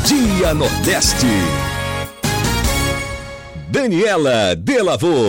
Dia Nordeste. Daniela Delavô.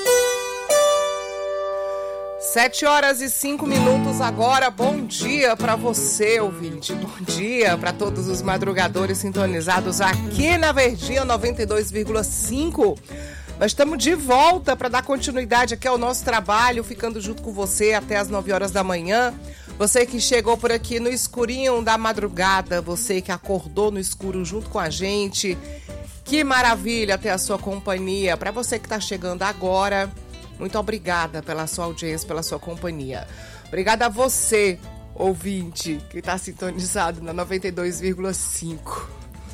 7h05 agora. Bom dia para você, ouvinte. Bom dia para todos os madrugadores sintonizados aqui na Verdinha 92,5. Nós estamos de volta para dar continuidade aqui ao nosso trabalho, ficando junto com você até as 9 horas da manhã. Você que chegou por aqui no escurinho da madrugada, você que acordou no escuro junto com a gente. Que maravilha ter a sua companhia. Para você que está chegando agora, muito obrigada pela sua audiência, pela sua companhia. Obrigada a você, ouvinte, que está sintonizado na 92,5.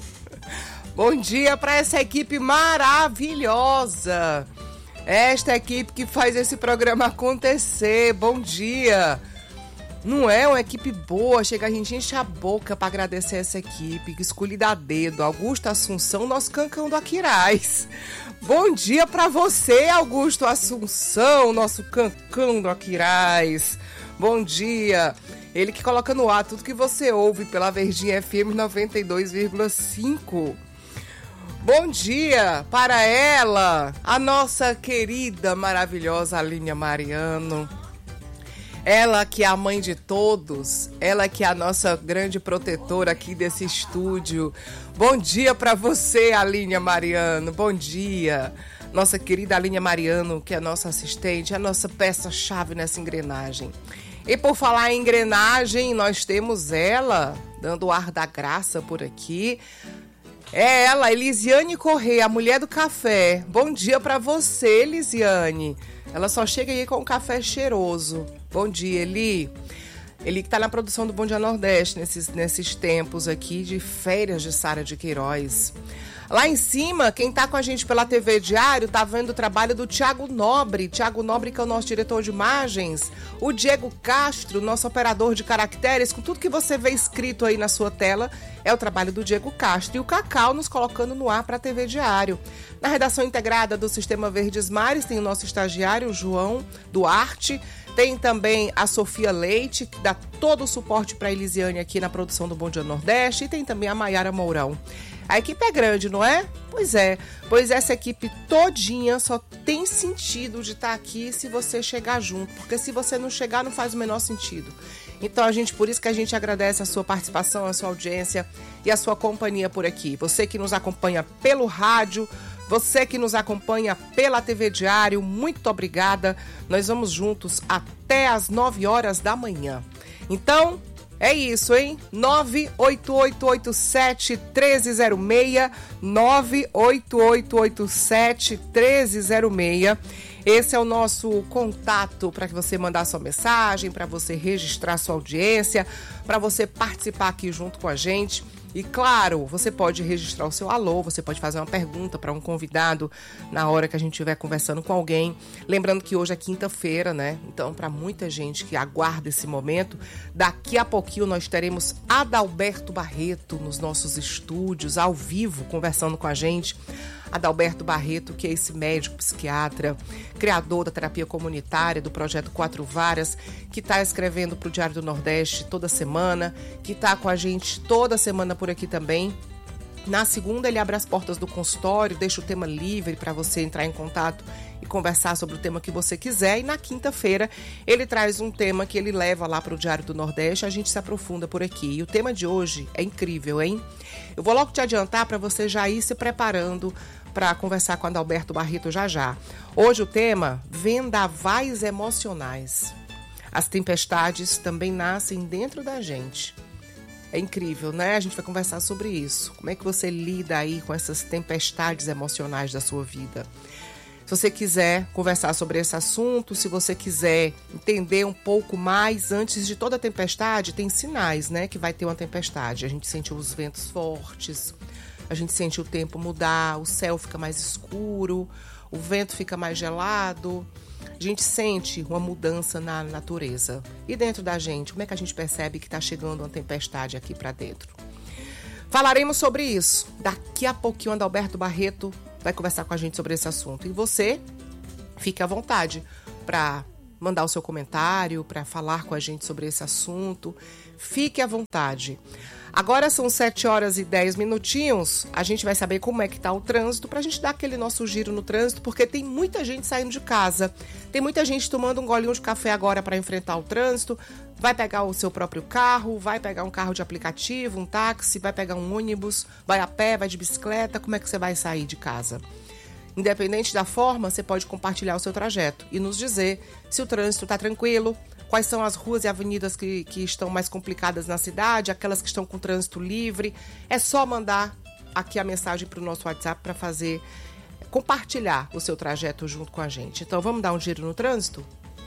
Bom dia para essa equipe maravilhosa. Esta equipe que faz esse programa acontecer. Bom dia. Não é uma equipe boa, chega a gente enche a boca para agradecer essa equipe, que escolhe a dedo. Augusto Assunção, nosso cancão do Aquiraz. Bom dia para você, Augusto Assunção, nosso cancão do Aquiraz. Bom dia. Ele que coloca no ar tudo que você ouve pela Verdinha FM 92,5. Bom dia para ela, a nossa querida, maravilhosa Aline Mariano. Ela que é a mãe de todos, ela que é a nossa grande protetora aqui desse estúdio. Bom dia para você, Aline Mariano, bom dia. Nossa querida Aline Mariano, que é a nossa assistente, a nossa peça-chave nessa engrenagem. E por falar em engrenagem, nós temos ela, dando o ar da graça por aqui. É ela, Elisiane Corrêa, a mulher do café. Bom dia para você, Elisiane. Ela só chega aí com um café cheiroso. Bom dia, Eli. Eli que tá na produção do Bom Dia Nordeste nesses tempos aqui de férias de Sara de Queiroz. Lá em cima, quem tá com a gente pela TV Diário tá vendo o trabalho do Tiago Nobre. Tiago Nobre, que é o nosso diretor de imagens. O Diego Castro, nosso operador de caracteres. Com tudo que você vê escrito aí na sua tela, é o trabalho do Diego Castro. E o Cacau nos colocando no ar para a TV Diário. Na redação integrada do Sistema Verdes Mares tem o nosso estagiário, o João Duarte. Tem também a Sofia Leite, que dá todo o suporte para a Elisiane aqui na produção do Bom Dia Nordeste. E tem também a Maiara Mourão. A equipe é grande, não é? Pois é. Pois essa equipe todinha só tem sentido de estar aqui se você chegar junto. Porque se você não chegar, não faz o menor sentido. Então, por isso que a gente agradece a sua participação, a sua audiência e a sua companhia por aqui. Você que nos acompanha pelo rádio, você que nos acompanha pela TV Diário, muito obrigada. Nós vamos juntos até as 9 horas da manhã. Então, é isso, hein? 98887-1306, 98887-1306. Esse é o nosso contato para que você mandar sua mensagem, para você registrar sua audiência, para você participar aqui junto com a gente. E claro, você pode registrar o seu alô, você pode fazer uma pergunta para um convidado na hora que a gente estiver conversando com alguém. Lembrando que hoje é quinta-feira, né? Então, para muita gente que aguarda esse momento, daqui a pouquinho nós teremos Adalberto Barreto nos nossos estúdios, ao vivo, conversando com a gente. Adalberto Barreto, que é esse médico psiquiatra, criador da terapia comunitária, do projeto Quatro Varas, que está escrevendo para o Diário do Nordeste toda semana, que está com a gente toda semana por aqui também. Na segunda, ele abre as portas do consultório, deixa o tema livre para você entrar em contato e conversar sobre o tema que você quiser. E na quinta-feira, ele traz um tema que ele leva lá para o Diário do Nordeste, a gente se aprofunda por aqui. E o tema de hoje é incrível, hein? Eu vou logo te adiantar para você já ir se preparando para conversar com Adalberto Barreto já. Hoje o tema, vendavais emocionais. As tempestades também nascem dentro da gente. É incrível, né? A gente vai conversar sobre isso. Como é que você lida aí com essas tempestades emocionais da sua vida? Se você quiser conversar sobre esse assunto, se você quiser entender um pouco mais, antes de toda tempestade, tem sinais, né? Que vai ter uma tempestade. A gente sente os ventos fortes, a gente sente o tempo mudar, o céu fica mais escuro, o vento fica mais gelado. A gente sente uma mudança na natureza. E dentro da gente, como é que a gente percebe que está chegando uma tempestade aqui para dentro? Falaremos sobre isso. Daqui a pouquinho, o Adalberto Barreto vai conversar com a gente sobre esse assunto. E você, fique à vontade para mandar o seu comentário, para falar com a gente sobre esse assunto. Fique à vontade. Agora são 7h10. A gente vai saber como é que tá o trânsito pra gente dar aquele nosso giro no trânsito, porque tem muita gente saindo de casa. Tem muita gente tomando um golinho de café agora para enfrentar o trânsito. Vai pegar o seu próprio carro, vai pegar um carro de aplicativo, um táxi, vai pegar um ônibus, vai a pé, vai de bicicleta. Como é que você vai sair de casa? Independente da forma, você pode compartilhar o seu trajeto e nos dizer se o trânsito está tranquilo, quais são as ruas e avenidas que estão mais complicadas na cidade, aquelas que estão com trânsito livre. É só mandar aqui a mensagem para o nosso WhatsApp para compartilhar o seu trajeto junto com a gente. Então, vamos dar um giro no trânsito?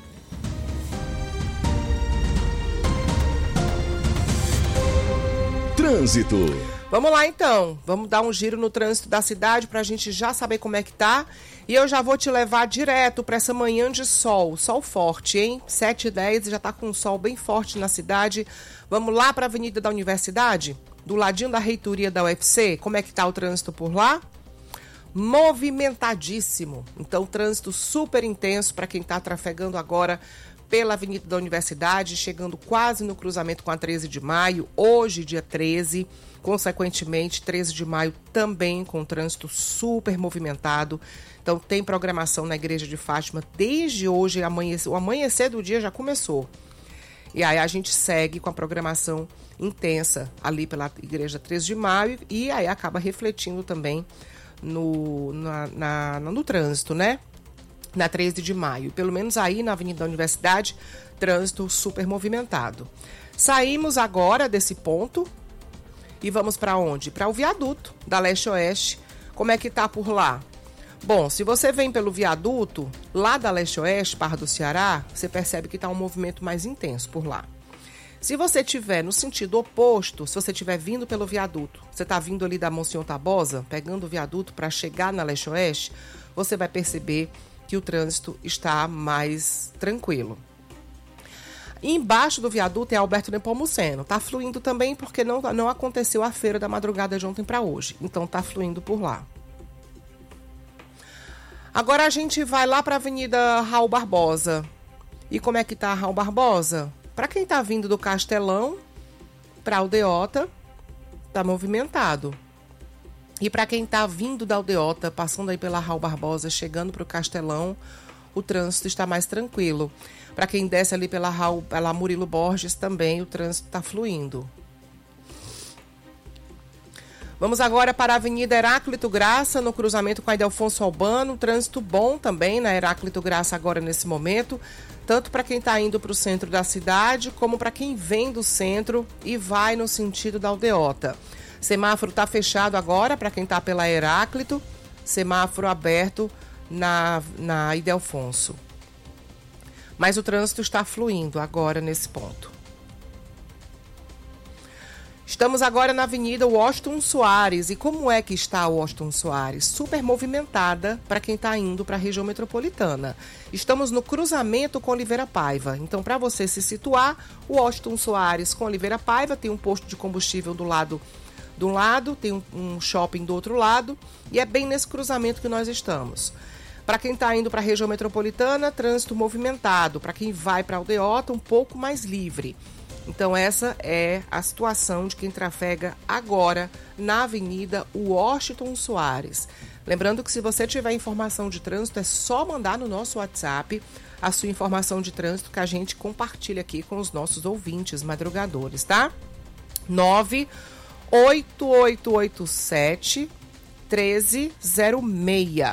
Trânsito. Vamos lá, então. Vamos dar um giro no trânsito da cidade para a gente já saber como é que tá. E eu já vou te levar direto para essa manhã de sol. Sol forte, hein? 7h10, já tá com um sol bem forte na cidade. Vamos lá para a Avenida da Universidade? Do ladinho da reitoria da UFC. Como é que tá o trânsito por lá? Movimentadíssimo. Então, trânsito super intenso para quem tá trafegando agora pela Avenida da Universidade, chegando quase no cruzamento com a 13 de maio. Hoje, dia 13, consequentemente, 13 de maio também com trânsito super movimentado. Então, tem programação na Igreja de Fátima desde hoje, o amanhecer do dia já começou. E aí a gente segue com a programação intensa ali pela Igreja 13 de maio e aí acaba refletindo também no trânsito, né? Na 13 de maio. Pelo menos aí na Avenida da Universidade, trânsito super movimentado. Saímos agora desse ponto e vamos para onde? Para o viaduto da Leste-Oeste. Como é que tá por lá? Bom, se você vem pelo viaduto, lá da Leste-Oeste, Barra do Ceará, você percebe que está um movimento mais intenso por lá. Se você estiver no sentido oposto, se você estiver vindo pelo viaduto, você está vindo ali da Monsenhor Tabosa, pegando o viaduto para chegar na Leste-Oeste, você vai perceber que o trânsito está mais tranquilo. E embaixo do viaduto é Alberto Nepomuceno. Está fluindo também porque não aconteceu a feira da madrugada de ontem para hoje. Então está fluindo por lá. Agora a gente vai lá para a Avenida Raul Barbosa. E como é que tá a Raul Barbosa? Para quem está vindo do Castelão para Aldeota, está movimentado. E para quem está vindo da Aldeota, passando aí pela Raul Barbosa, chegando para o Castelão, o trânsito está mais tranquilo. Para quem desce ali pela Murilo Borges também, o trânsito está fluindo. Vamos agora para a Avenida Heráclito Graça, no cruzamento com a Ildefonso Albano. Trânsito bom também na Heráclito Graça agora nesse momento, tanto para quem está indo para o centro da cidade, como para quem vem do centro e vai no sentido da Aldeota. Semáforo está fechado agora para quem está pela Heráclito, semáforo aberto na Ildefonso. Mas o trânsito está fluindo agora nesse ponto. Estamos agora na Avenida Washington Soares. E como é que está a Washington Soares? Super movimentada para quem está indo para a região metropolitana. Estamos no cruzamento com Oliveira Paiva. Então, para você se situar, o Washington Soares com Oliveira Paiva tem um posto de combustível do lado, tem um shopping do outro lado. E é bem nesse cruzamento que nós estamos. Para quem está indo para a região metropolitana, trânsito movimentado. Para quem vai para Aldeota, um pouco mais livre. Então, essa é a situação de quem trafega agora na Avenida Washington Soares. Lembrando que se você tiver informação de trânsito, é só mandar no nosso WhatsApp a sua informação de trânsito que a gente compartilha aqui com os nossos ouvintes madrugadores, tá? 98887 1306.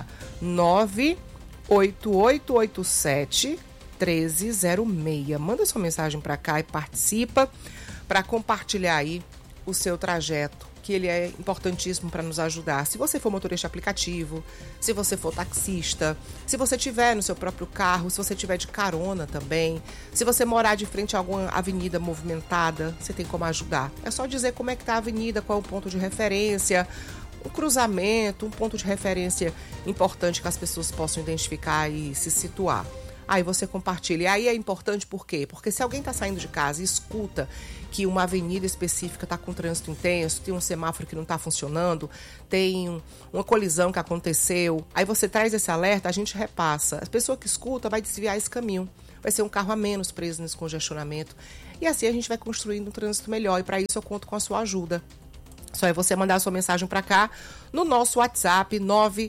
98887 1306. Manda sua mensagem para cá e participa para compartilhar aí o seu trajeto, que ele é importantíssimo para nos ajudar. Se você for motorista aplicativo, se você for taxista, se você tiver no seu próprio carro, se você tiver de carona também, se você morar de frente a alguma avenida movimentada, você tem como ajudar. É só dizer como é que tá a avenida, qual é o ponto de referência, um cruzamento, um ponto de referência importante que as pessoas possam identificar e se situar. Aí você compartilha. E aí é importante por quê? Porque se alguém está saindo de casa e escuta que uma avenida específica está com trânsito intenso, tem um semáforo que não está funcionando, tem uma colisão que aconteceu, aí você traz esse alerta, a gente repassa. A pessoa que escuta vai desviar esse caminho, vai ser um carro a menos preso nesse congestionamento. E assim a gente vai construindo um trânsito melhor. E para isso eu conto com a sua ajuda. Só é você mandar a sua mensagem para cá no nosso WhatsApp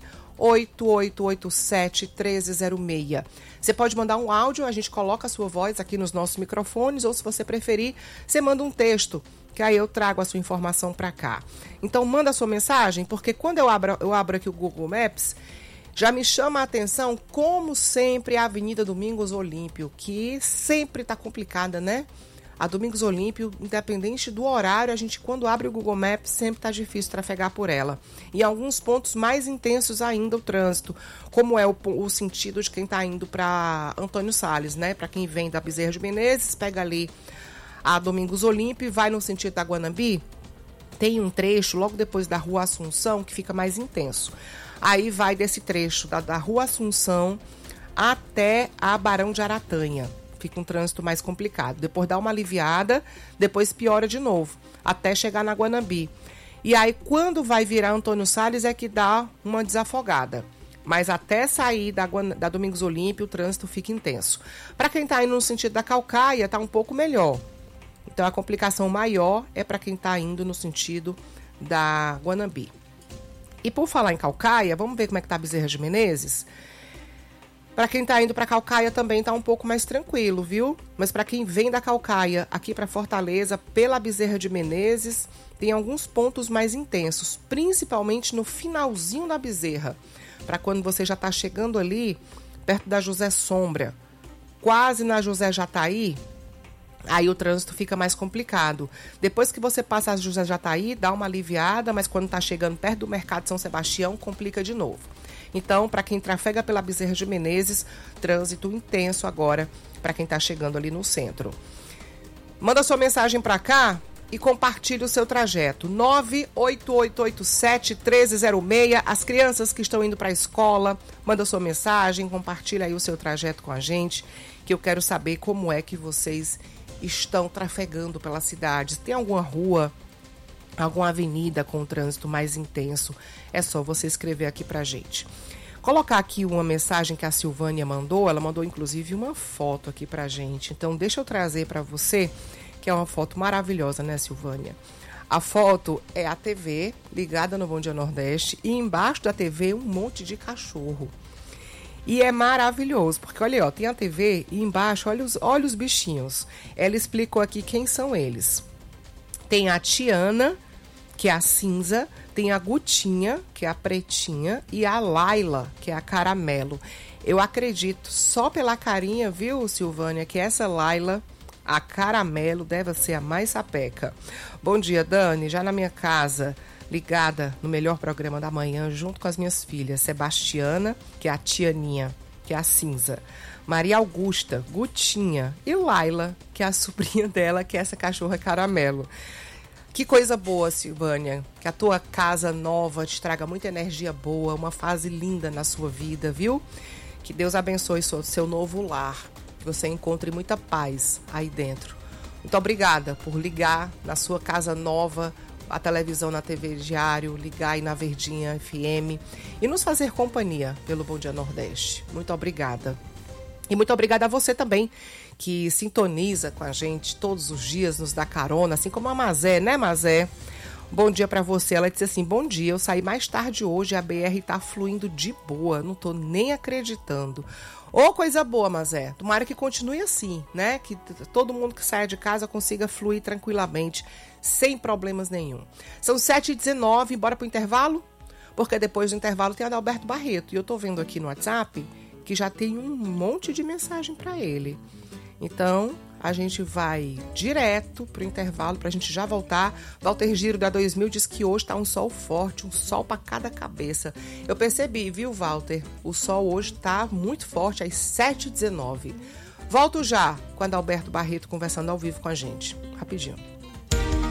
988871306. Você pode mandar um áudio, a gente coloca a sua voz aqui nos nossos microfones, ou se você preferir, você manda um texto, que aí eu trago a sua informação para cá. Então manda a sua mensagem, porque quando eu abro aqui o Google Maps, já me chama a atenção, como sempre, a Avenida Domingos Olímpio, que sempre está complicada, né? A Domingos Olímpio, independente do horário, a gente quando abre o Google Maps sempre está difícil trafegar por ela. E alguns pontos mais intensos ainda o trânsito, como é o sentido de quem está indo para Antônio Salles, né? Para quem vem da Bezerra de Menezes, pega ali a Domingos Olímpio e vai no sentido da Guanambi, tem um trecho logo depois da Rua Assunção que fica mais intenso. Aí vai desse trecho da Rua Assunção até a Barão de Aratanha. Fica um trânsito mais complicado. Depois dá uma aliviada, depois piora de novo, até chegar na Guanambi. E aí, quando vai virar Antônio Salles, é que dá uma desafogada. Mas até sair da Domingos Olímpio, o trânsito fica intenso. Para quem está indo no sentido da Caucaia, está um pouco melhor. Então, a complicação maior é para quem está indo no sentido da Guanambi. E por falar em Caucaia, vamos ver como é que está a Bezerra de Menezes? Para quem está indo para Caucaia também está um pouco mais tranquilo, viu? Mas para quem vem da Caucaia aqui para Fortaleza, pela Bezerra de Menezes, tem alguns pontos mais intensos, principalmente no finalzinho da Bezerra, para quando você já está chegando ali, perto da José Sombra, quase na José Jataí, aí o trânsito fica mais complicado. Depois que você passa a José Jataí, dá uma aliviada, mas quando está chegando perto do Mercado São Sebastião, complica de novo. Então, para quem trafega pela Bezerra de Menezes, trânsito intenso agora para quem está chegando ali no centro. Manda sua mensagem para cá e compartilhe o seu trajeto. 98887-1306. As crianças que estão indo para a escola, manda sua mensagem, compartilha aí o seu trajeto com a gente, que eu quero saber como é que vocês estão trafegando pela cidade. Tem alguma rua, alguma avenida com o trânsito mais intenso? É só você escrever aqui pra gente. Colocar aqui uma mensagem que a Silvânia mandou, ela mandou inclusive uma foto aqui pra gente. Então deixa eu trazer pra você, que é uma foto maravilhosa, né, Silvânia? A foto é a TV ligada no Bom Dia Nordeste e embaixo da TV um monte de cachorro. E é maravilhoso, porque olha, ó, tem a TV e embaixo, olha os bichinhos. Ela explicou aqui quem são eles. Tem a Tiana, que é a cinza, tem a Gutinha, que é a pretinha, e a Laila, que é a caramelo. Eu acredito, só pela carinha, viu, Silvânia, que essa Laila, a caramelo, deve ser a mais sapeca. Bom dia, Dani, já na minha casa, ligada no melhor programa da manhã, junto com as minhas filhas, Sebastiana, que é a Tianinha, que é a cinza, Maria Augusta, Gutinha, e Laila, que é a sobrinha dela, que é essa cachorra caramelo. Que coisa boa, Silvânia, que a tua casa nova te traga muita energia boa, uma fase linda na sua vida, viu? Que Deus abençoe seu novo lar, que você encontre muita paz aí dentro. Muito obrigada por ligar na sua casa nova, a televisão na TV Diário, ligar aí na Verdinha FM e nos fazer companhia pelo Bom Dia Nordeste. Muito obrigada. E muito obrigada a você também, que sintoniza com a gente todos os dias, nos dá carona, assim como a Mazé, né, Mazé? Bom dia pra você. Ela disse assim, bom dia, eu saí mais tarde hoje, a BR tá fluindo de boa, não tô nem acreditando. Ô, coisa boa, Mazé. Tomara que continue assim, né? Que todo mundo que saia de casa consiga fluir tranquilamente, sem problemas nenhum. São 7h19, bora pro intervalo? Porque depois do intervalo tem Adalberto Barreto. E eu tô vendo aqui no WhatsApp que já tem um monte de mensagem para ele. Então, a gente vai direto pro intervalo pra gente já voltar. Walter Giro da 2000 diz que hoje tá um sol forte, um sol para cada cabeça. Eu percebi, viu, Walter? O sol hoje tá muito forte, às 7h19. Volto já com Adalberto Barreto conversando ao vivo com a gente. Rapidinho.